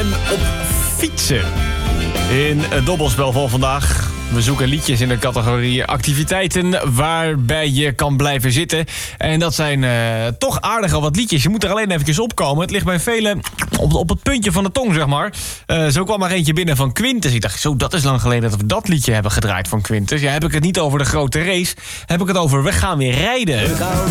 en op fietsen. In het dobbelspel van vandaag. We zoeken liedjes in de categorie activiteiten waarbij je kan blijven zitten. En dat zijn toch aardig al wat liedjes. Je moet er alleen eventjes opkomen. Het ligt bij velen op het puntje van de tong, zeg maar. Zo kwam er eentje binnen van Quintus. Ik dacht, zo, dat is lang geleden dat we dat liedje hebben gedraaid van Quintus. Ja, heb ik het niet over de grote race. Heb ik het over We gaan weer rijden. We gaan